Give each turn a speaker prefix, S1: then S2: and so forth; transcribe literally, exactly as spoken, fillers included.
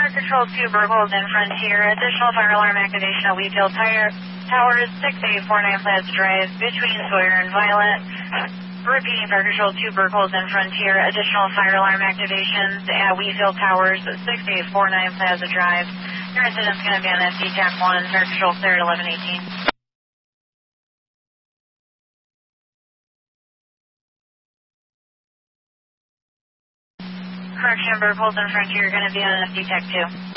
S1: Park Control two, Burgles and Frontier. Additional fire alarm activation at Wheatfield Tire Towers, six eight four nine Plaza Drive, between Sawyer and Violet. Repeating, Park Control two, Burgles and Frontier. Additional fire alarm activations at Wheatfield Towers, six eight four nine Plaza Drive. Your incident's going to be on S D TAC one, Park Control clear at eleven eighteen. Correction, Burgles and Frontier are going to be on S D TAC two.